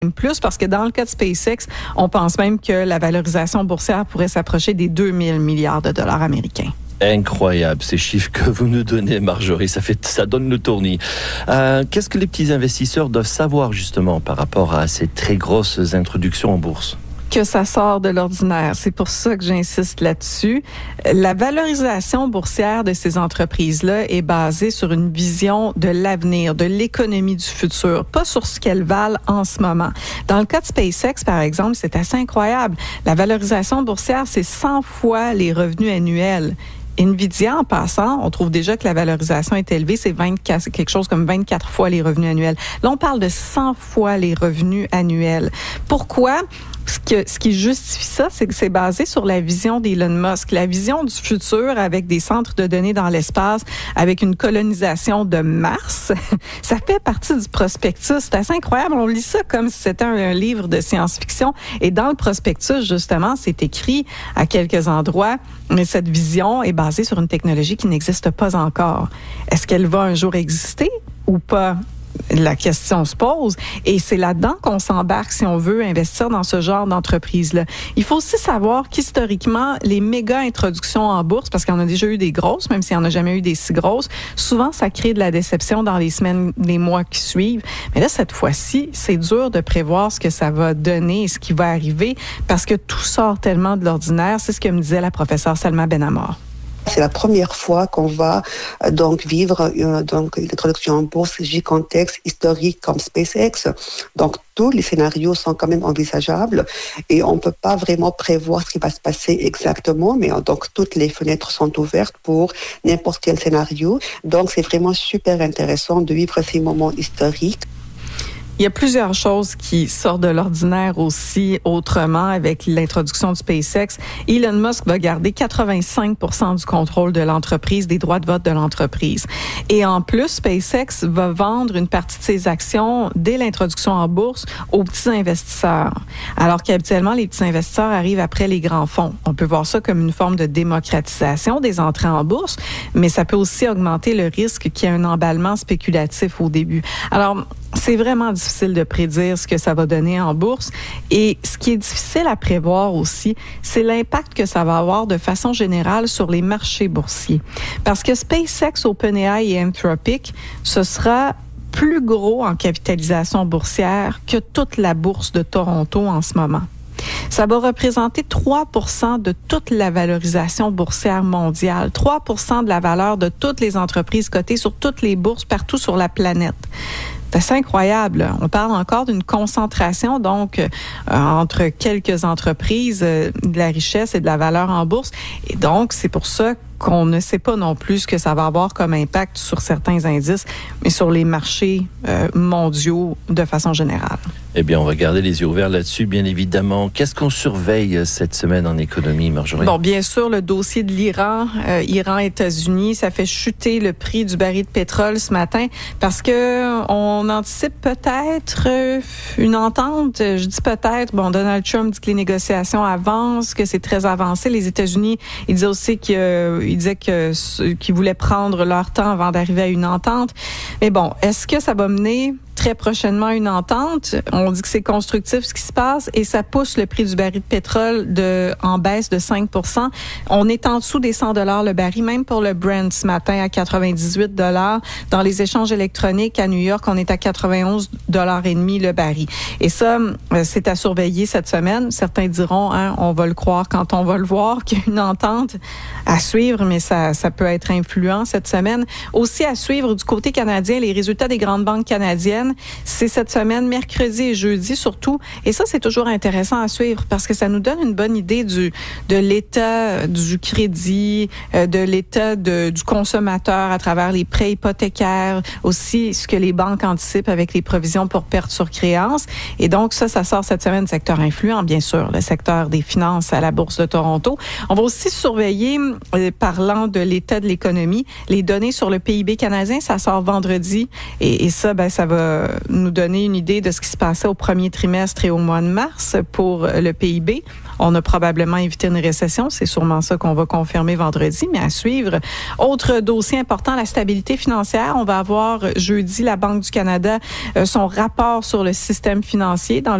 plus parce que dans le cas de SpaceX, on pense même que la valorisation boursière pourrait s'approcher des 2000 milliards de dollars américains. Incroyable ces chiffres que vous nous donnez, Marjorie, ça donne le tournis. Qu'est-ce que les petits investisseurs doivent savoir justement par rapport à ces très grosses introductions en bourse? Que ça sort de l'ordinaire. C'est pour ça que j'insiste là-dessus. La valorisation boursière de ces entreprises-là est basée sur une vision de l'avenir, de l'économie du futur, pas sur ce qu'elles valent en ce moment. Dans le cas de SpaceX, par exemple, c'est assez incroyable. La valorisation boursière, c'est 100 fois les revenus annuels. Nvidia, en passant, on trouve déjà que la valorisation est élevée, c'est quelque chose comme 24 fois les revenus annuels. Là, on parle de 100 fois les revenus annuels. Pourquoi? Ce qui justifie ça, c'est que c'est basé sur la vision d'Elon Musk, la vision du futur avec des centres de données dans l'espace, avec une colonisation de Mars. Ça fait partie du prospectus. C'est assez incroyable. On lit ça comme si c'était un livre de science-fiction. Et dans le prospectus, justement, c'est écrit à quelques endroits, mais cette vision est basée sur une technologie qui n'existe pas encore. Est-ce qu'elle va un jour exister ou pas? La question se pose et c'est là-dedans qu'on s'embarque si on veut investir dans ce genre d'entreprise-là. Il faut aussi savoir qu'historiquement, les méga introductions en bourse, parce qu'il y en a déjà eu des grosses, même s'il n'y en a jamais eu des si grosses, souvent ça crée de la déception dans les semaines, les mois qui suivent. Mais là, cette fois-ci, c'est dur de prévoir ce que ça va donner et ce qui va arriver parce que tout sort tellement de l'ordinaire. C'est ce que me disait la professeure Salma Benamor. C'est la première fois qu'on va donc vivre donc une introduction en bourse gigantesque, historique comme SpaceX. Donc tous les scénarios sont quand même envisageables et on peut pas vraiment prévoir ce qui va se passer exactement, mais donc toutes les fenêtres sont ouvertes pour n'importe quel scénario. Donc c'est vraiment super intéressant de vivre ces moments historiques. Il y a plusieurs choses qui sortent de l'ordinaire aussi autrement avec l'introduction de SpaceX. Elon Musk va garder 85% du contrôle de l'entreprise, des droits de vote de l'entreprise. Et en plus, SpaceX va vendre une partie de ses actions dès l'introduction en bourse aux petits investisseurs. Alors qu'habituellement, les petits investisseurs arrivent après les grands fonds. On peut voir ça comme une forme de démocratisation des entrées en bourse, mais ça peut aussi augmenter le risque qu'il y ait un emballement spéculatif au début. Alors, c'est vraiment difficile de prédire ce que ça va donner en bourse. Et ce qui est difficile à prévoir aussi, c'est l'impact que ça va avoir de façon générale sur les marchés boursiers. Parce que SpaceX, OpenAI et Anthropic, ce sera plus gros en capitalisation boursière que toute la bourse de Toronto en ce moment. Ça va représenter 3% de toute la valorisation boursière mondiale, 3% de la valeur de toutes les entreprises cotées sur toutes les bourses partout sur la planète. C'est assez incroyable. On parle encore d'une concentration, donc, entre quelques entreprises, de la richesse et de la valeur en bourse. Et donc, c'est pour ça qu'on ne sait pas non plus ce que ça va avoir comme impact sur certains indices, mais sur les marchés mondiaux de façon générale. Eh bien, on va garder les yeux ouverts là-dessus, bien évidemment. Qu'est-ce qu'on surveille cette semaine en économie, Marjorie? Bon, bien sûr, le dossier de l'Iran, Iran-États-Unis, ça fait chuter le prix du baril de pétrole ce matin parce que on anticipe peut-être une entente. Je dis peut-être. Bon, Donald Trump dit que les négociations avancent, que c'est très avancé. Les États-Unis, ils disaient aussi qu'ils voulaient prendre leur temps avant d'arriver à une entente. Mais bon, est-ce que ça va mener très prochainement une entente? On dit que c'est constructif ce qui se passe et ça pousse le prix du baril de pétrole en baisse de 5%. On est en dessous des $100 le baril, même pour le Brent ce matin à $98. Dans les échanges électroniques à New York, on est à 91,5$ le baril. Et ça, c'est à surveiller cette semaine. Certains diront, on va le croire quand on va le voir, qu'il y a une entente à suivre, mais ça peut être influent cette semaine. Aussi à suivre du côté canadien, les résultats des grandes banques canadiennes. C'est cette semaine, mercredi et jeudi surtout. Et ça, c'est toujours intéressant à suivre parce que ça nous donne une bonne idée de l'état du crédit, de l'état du consommateur à travers les prêts hypothécaires, aussi ce que les banques anticipent avec les provisions pour pertes sur créances. Et donc, ça sort cette semaine, secteur influent, bien sûr, le secteur des finances à la Bourse de Toronto. On va aussi surveiller, parlant de l'état de l'économie, les données sur le PIB canadien, ça sort vendredi. Et ça, ça va nous donner une idée de ce qui se passait au premier trimestre et au mois de mars pour le PIB. On a probablement évité une récession. C'est sûrement ça qu'on va confirmer vendredi, mais à suivre. Autre dossier important, la stabilité financière. On va avoir jeudi la Banque du Canada son rapport sur le système financier dans